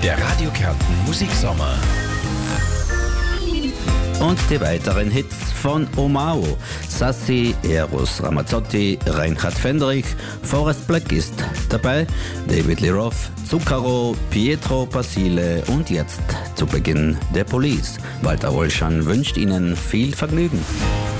Der Radio Kärnten Musiksommer. Und die weiteren Hits von Omao. Sassi, Eros Ramazzotti, Reinhard Fendrich, Forrest Black ist dabei, David Lee Roth, Zucchero, Pietro Basile und jetzt zu Beginn der Police. Walter Wolschan wünscht Ihnen viel Vergnügen.